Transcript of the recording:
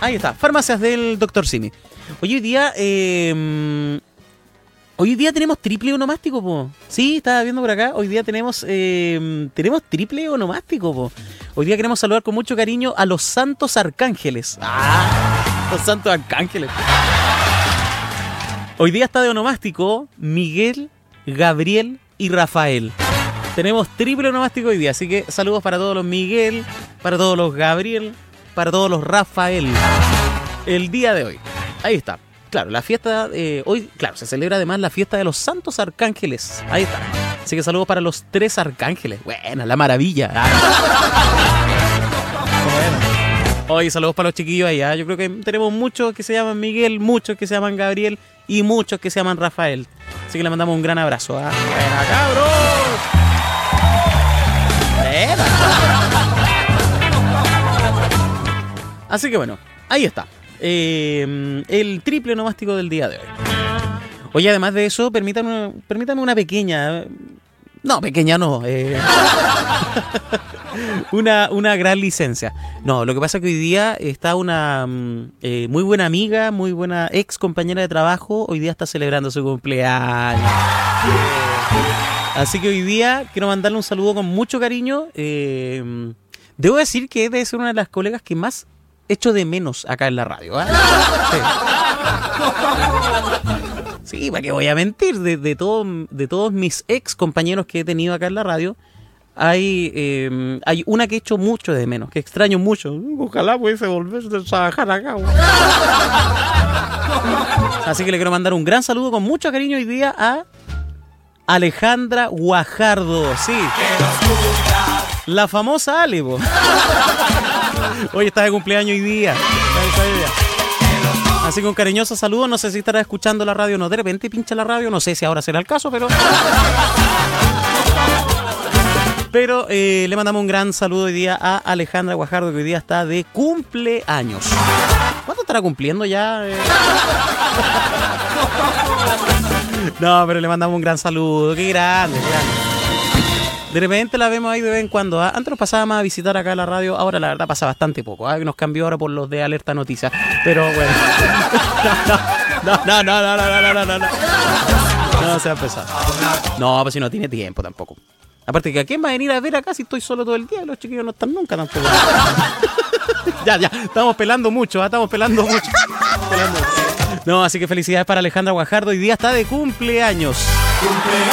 Ahí está, farmacias del Dr. Simi. Hoy día tenemos triple onomástico, po. Sí, estaba viendo por acá. Hoy día tenemos triple onomástico, po. Hoy día queremos saludar con mucho cariño a los santos arcángeles. Los santos arcángeles. Hoy día está de onomástico Miguel, Gabriel y Rafael. Tenemos triple onomástico hoy día, así que saludos para todos los Miguel, para todos los Gabriel, para todos los Rafael. El día de hoy. Ahí está. Claro, la fiesta hoy, claro, se celebra además la fiesta de los santos arcángeles. Ahí está. Así que saludos para los 3 arcángeles. Buena, la maravilla. Bueno. Hoy saludos para los chiquillos allá. Yo creo que tenemos muchos que se llaman Miguel, muchos que se llaman Gabriel y muchos que se llaman Rafael. Así que le mandamos un gran abrazo. Buena, cabros. Buena. Así que bueno, ahí está. El triple onomástico del día de hoy. Oye, además de eso, permítame una pequeña... No, pequeña no. Una gran licencia. No, lo que pasa es que hoy día está una muy buena amiga, muy buena ex compañera de trabajo. Hoy día está celebrando su cumpleaños. Así que hoy día quiero mandarle un saludo con mucho cariño. Debo decir que debe ser una de las colegas que más echo de menos acá en la radio. Sí, ¿para qué voy a mentir? De todos mis ex compañeros que he tenido acá en la radio, hay una que echo mucho de menos, que extraño mucho. Ojalá pudiese volver a trabajar acá. Así que le quiero mandar un gran saludo con mucho cariño hoy día a Alejandra Guajardo. Sí, la famosa Ale, po. Hoy está de cumpleaños hoy día. Así que un cariñoso saludo. No sé si estará escuchando la radio o no. De repente pincha la radio. No sé si ahora será el caso, pero le mandamos un gran saludo hoy día a Alejandra Guajardo, que hoy día está de cumpleaños. ¿Cuánto estará cumpliendo ya? No, pero le mandamos un gran saludo. Qué grande, qué grande. De repente la vemos ahí de vez en cuando. Antes nos pasaba más a visitar acá a la radio. Ahora la verdad pasa bastante poco. Nos cambió ahora por los de Alerta Noticias. Pero bueno. No. No se va a empezar. No, pues si no tiene tiempo tampoco. Aparte que ¿a quién va a venir a ver acá si estoy solo todo el día? Los chiquillos no están nunca tampoco. Ya. Estamos pelando mucho. No, así que felicidades para Alejandra Guajardo. Hoy día está de cumpleaños.